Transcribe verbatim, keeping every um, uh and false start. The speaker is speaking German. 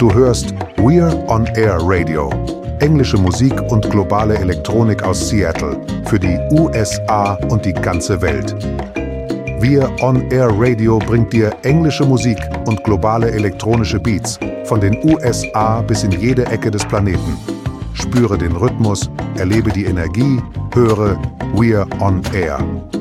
Du hörst We're on Air Radio. Englische Musik und globale Elektronik aus Seattle für die U S A und die ganze Welt. We're on Air Radio bringt dir englische Musik und globale elektronische Beats von den U S A bis in jede Ecke des Planeten. Spüre den Rhythmus, erlebe die Energie, höre We're on Air.